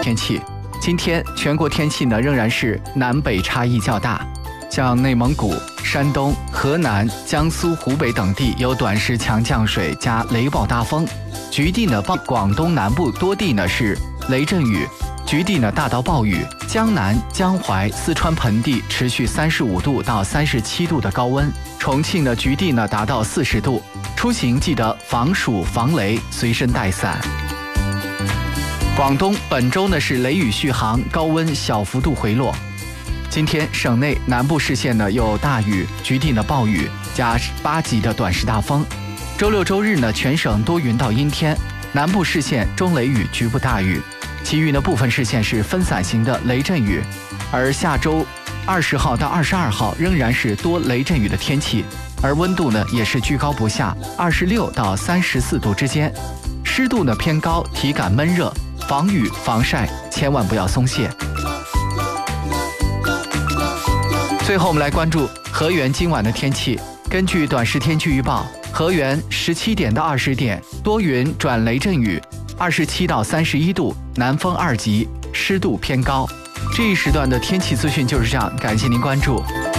天气。今天全国天气呢仍然是南北差异较大，像内蒙古、山东、河南、江苏、湖北等地有短时强降水加雷暴大风，局地呢广东南部多地呢是雷阵雨，局地呢大到暴雨。江南、江淮、四川盆地持续35度到37度的高温，重庆呢局地呢达到40度。出行记得防暑防雷，随身带伞。广东本周呢是雷雨续航，高温小幅度回落。今天省内南部市县呢有大雨，局地呢暴雨加8级的短时大风。周六周日呢全省多云到阴天，南部市县中雷雨局部大雨，其余呢部分市县是分散型的雷阵雨。而下周20号到22号仍然是多雷阵雨的天气，而温度呢也是居高不下，26到34度之间，湿度呢偏高，体感闷热，防雨防晒千万不要松懈。最后我们来关注河源今晚的天气。根据短时天气预报，河源17点到20点多云转雷阵雨，27到31度，南风2级，湿度偏高。这一时段的天气资讯就是这样，感谢您关注。